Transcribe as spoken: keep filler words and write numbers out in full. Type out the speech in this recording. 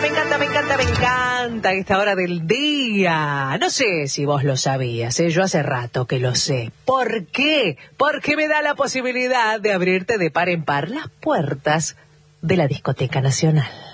me encanta, me encanta, me encanta esta hora del día. No sé si vos lo sabías, ¿eh? Yo hace rato que lo sé. ¿Por qué? Porque me da la posibilidad de abrirte de par en par las puertas de la Discoteca Nacional.